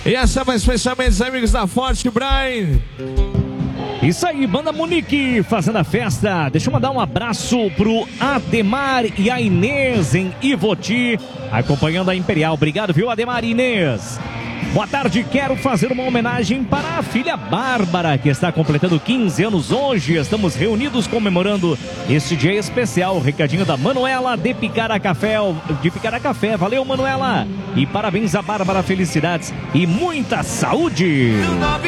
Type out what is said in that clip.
E essa vai especialmente os amigos da Forte, Brian. Isso aí, Banda Munique fazendo a festa. Deixa eu mandar um abraço pro Ademar e a Inês em Ivoti, acompanhando a Imperial. Obrigado, viu, Ademar e Inês? Boa tarde, quero fazer uma homenagem para a filha Bárbara, que está completando 15 anos hoje. Estamos reunidos comemorando este dia especial. Recadinho da Manuela de Picara Café. Valeu, Manuela. E parabéns a Bárbara, felicidades e muita saúde.